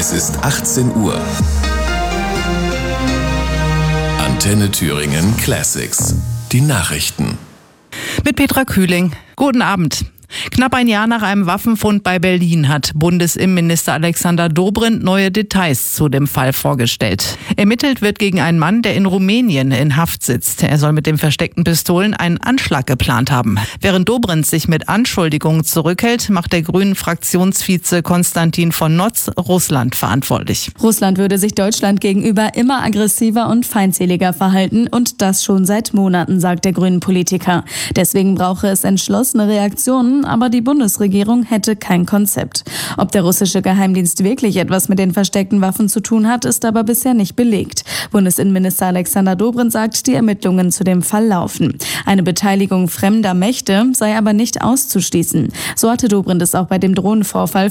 Es ist 18 Uhr. Antenne Thüringen Classics. Die Nachrichten. Mit Petra Kühling. Guten Abend. Knapp ein Jahr nach einem Waffenfund bei Berlin hat Bundesinnenminister Alexander Dobrindt neue Details zu dem Fall vorgestellt. Ermittelt wird gegen einen Mann, der in Rumänien in Haft sitzt. Er soll mit den versteckten Pistolen einen Anschlag geplant haben. Während Dobrindt sich mit Anschuldigungen zurückhält, macht der Grünen-Fraktionsvize Konstantin von Notz Russland verantwortlich. Russland würde sich Deutschland gegenüber immer aggressiver und feindseliger verhalten und das schon seit Monaten, sagt der Grünen-Politiker. Deswegen brauche es entschlossene Reaktionen, aber die Bundesregierung hätte kein Konzept. Ob der russische Geheimdienst wirklich etwas mit den versteckten Waffen zu tun hat, ist aber bisher nicht belegt. Bundesinnenminister Alexander Dobrindt sagt, die Ermittlungen zu dem Fall laufen. Eine Beteiligung fremder Mächte sei aber nicht auszuschließen. So hatte Dobrindt es auch bei dem Drohnenvorfall